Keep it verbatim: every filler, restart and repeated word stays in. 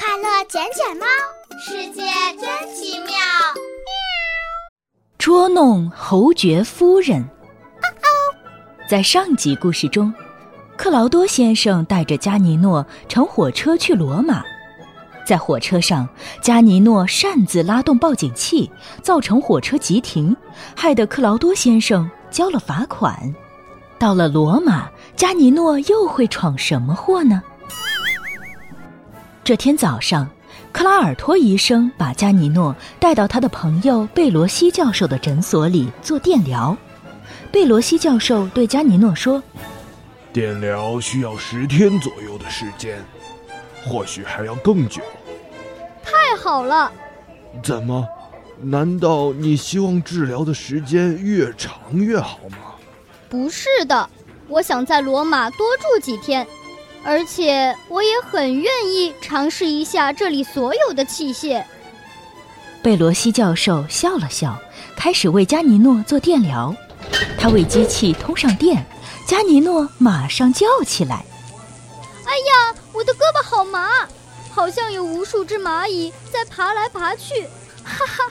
快乐捡捡猫，世界真奇妙。 捉弄侯爵夫人。哦哦在上集故事中，克劳多先生带着加尼诺乘火车去罗马。在火车上，加尼诺擅自拉动报警器，造成火车急停，害得克劳多先生交了罚款。到了罗马，加尼诺又会闯什么祸呢？这天早上，克拉尔托医生把加尼诺带到他的朋友贝罗西教授的诊所里做电疗。贝罗西教授对加尼诺说： 电疗需要十天左右的时间，或许还要更久。 太好了！ 怎么？难道你希望治疗的时间越长越好吗？ 不是的，我想在罗马多住几天，而且我也很愿意尝试一下这里所有的器械。 贝罗西教授笑了笑，开始为加尼诺做电疗。他为机器通上电，加尼诺马上叫起来： 哎呀，我的胳膊好麻，好像有无数只蚂蚁在爬来爬去，哈哈，